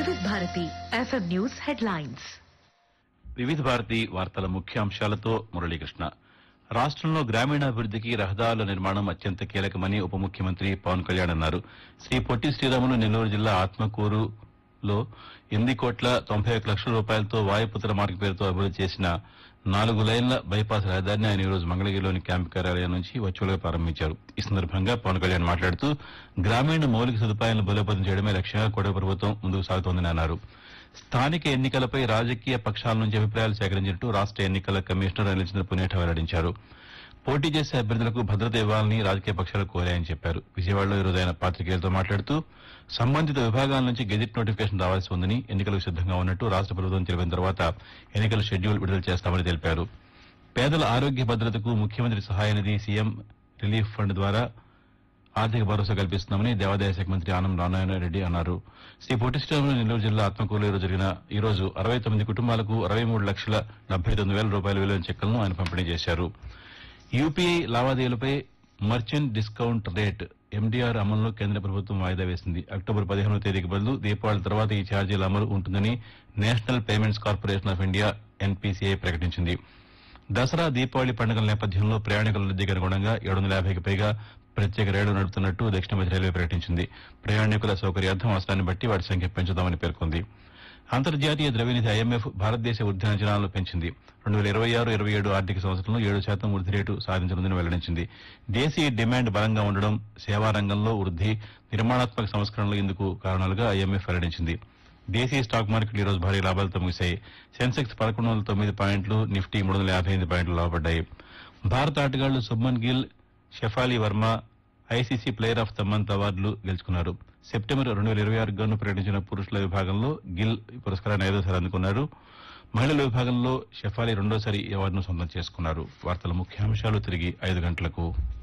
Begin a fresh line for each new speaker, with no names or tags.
వివిధ Bharati FM news headlines.
వివిధ భారతి వార్తల ముఖ్యాంశాలతో మురళీకృష్ణ. రాష్ట్రంలో గ్రామీణాభివృద్దికి రహదారుల నిర్మాణం అత్యంత కీలకమని ఉప ముఖ్యమంత్రి పవన్ కళ్యాణ్ అన్నారు. శ్రీ పొట్టి శ్రీరాములు నెల్లూరు జిల్లా ఆత్మకూరులో 8,91,00,00,000 రూపాయలతో వాయుపుత్ర మార్గం పేరుతో అభివృద్ది చేసిన 4 లైన్ల బైపాస్ రహదారిని ఆయన ఈరోజు మంగళగిరిలోని క్యాంపు కార్యాలయం నుంచి వర్చువల్ గా ప్రారంభించారు. ఈ సందర్భంగా పవన్ కళ్యాణ్ మాట్లాడుతూ గ్రామీణ మౌలిక సదుపాయాలను బలోపేతం చేయడమే లక్ష్యంగా కూటమి ప్రభుత్వం ముందుకు సాగుతోందని అన్నారు. స్థానిక ఎన్నికలపై రాజకీయ పక్షాల నుంచి అభిప్రాయాలు సేకరించినట్టు రాష్ట ఎన్నికల కమిషనర్ అనిల్ చంద్ర పునేఠా వెల్లడించారు. పోటీ చేసే అభ్యర్థులకు భద్రత ఇవ్వాలని రాజకీయ పక్షాలు కోరాయని చెప్పారు. విజయవాడలో ఈరోజు ఆయన పాతికేయులతో మాట్లాడుతూ సంబంధిత విభాగాల నుంచి గెజిట్ నోటిఫికేషన్ రావాల్సి ఉందని, ఎన్నికలకు సిద్దంగా ఉన్నట్టు రాష్ట ప్రభుత్వం తెలిపిన తర్వాత ఎన్నికల షెడ్యూల్ విడుదల చేస్తామని తెలిపారు. పేదల ఆరోగ్య భద్రతకు ముఖ్యమంత్రి సహాయ నిధి సీఎం రిలీఫ్ ఫండ్ ద్వారా ఆర్థిక భరోసా కల్పిస్తున్నామని దేవాదాయ శాఖ మంత్రి ఆనం రామనారాయణరెడ్డి అన్నారు. శ్రీ పొట్టి శ్రీరాములు నెల్లూరు జిల్లా ఆత్మకూరులో ఈ రోజు 69 కుటుంబాలకు 23,79,000 రూపాయల విలువైన చెక్కులను ఆయన పంపిణీ చేశారు. UPI లావాదేవీలపై merchant discount rate MDR అమలును కేంద్ర ప్రభుత్వం వాయిదా వేసింది. అక్టోబర్ 15వ తేదీకి బదులు దీపావళి తర్వాత ఈ ఛార్జీల అమలు ఉంటుందని national payments corporation of India NPCI ప్రకటించింది. దసరా దీపావళి పండుగల నేపథ్యంలో ప్రయాణికుల రద్దీకి అనుగుణంగా 750కి పైగా ప్రత్యేక రైళ్లు నడుపుతున్నట్టు దక్షిణ మధ్య రైల్వే ప్రకటించింది. ప్రయాణికుల సౌకర్యార్థం అవసరాన్ని బట్టి వాటి సంఖ్య పెంచుతామని పేర్కొంది. అంతర్జాతీయ ద్రవ్యనిధి ఐఎంఎఫ్ భారతదేశ వృద్ది అంచనాలను పెంచింది. 2026-27 ఆర్థిక సంవత్సరంలో 7% వృద్ది రేటు సాధించనుందని వెల్లడించింది. దేశీయ డిమాండ్ బలంగా ఉండడం, సేవా రంగంలో వృద్ది, నిర్మాణాత్మక సంస్కరణలు ఇందుకు కారణాలుగా ఐఎంఎఫ్ వెల్లడించింది. దేశీయ స్టాక్ మార్కెట్లు ఈ రోజు భారీ లాభాలతో ముగిశాయి. సెన్సెక్స్ 1109 పాయింట్లు, నిఫ్టీ 358 పాయింట్లు లాభపడ్డాయి. భారత ఆటగాళ్లు Shubman Gill, Shefali Varma ICC player of the month అవార్డులు గెలుచుకున్నారు. సెప్టెంబర్ 2026 గాను ప్రకటించిన పురుషుల విభాగంలో గిల్ ఈ పురస్కారాన్ని 5వసారి అందుకున్నారు. మహిళల విభాగంలో షెఫాలి 2వసారి ఈ అవార్డును సొంతం చేసుకున్నారు. వార్తల ముఖ్యాంశాలు తిరిగి 5 గంటలకు.